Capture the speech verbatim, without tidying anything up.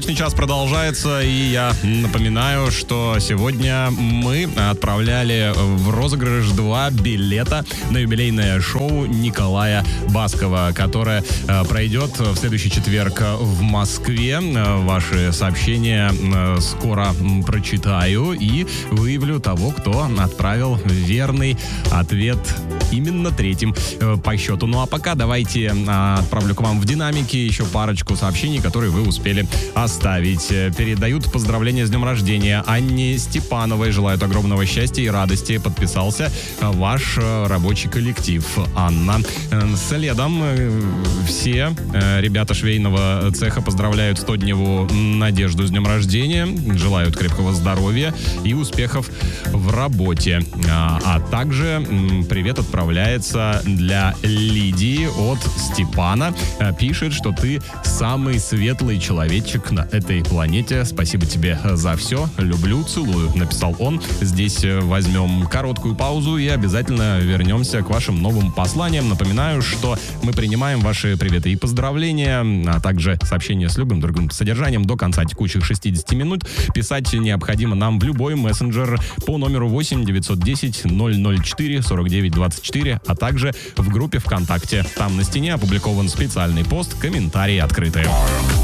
Пятничный час продолжается, и я напоминаю, что сегодня мы отправляли в розыгрыш два билета на юбилейное шоу Николая Баскова, которое э, пройдет в следующий четверг в Москве. Ваши сообщения э, скоро прочитаю и выявлю того, кто отправил верный ответ именно третьим э, по счету. Ну а пока давайте э, отправлю к вам в динамике еще парочку сообщений, которые вы успели оставить. Передают поздравления с днем рождения Анне Степановой. Желают огромного счастья и радости. Подписался ваш рабочий коллектив, Анна. Следом все ребята швейного цеха поздравляют стодневу Надежду с днем рождения. Желают крепкого здоровья и успехов в работе. А также привет отправляется для Лидии от Степана. Пишет, что ты самый светлый человечек на этой планете. Спасибо тебе за все. Люблю, целую, написал он. Здесь возьмем короткую паузу и обязательно вернемся к вашим новым посланиям. Напоминаю, что мы принимаем ваши приветы и поздравления, а также сообщения с любым другим содержанием до конца текущих шестидесяти минут. Писать необходимо нам в любой мессенджер по номеру восемь девятьсот десять ноль ноль четыре сорок девять двадцать четыре, а также в группе ВКонтакте. Там на стене опубликован специальный пост, комментарии открыты.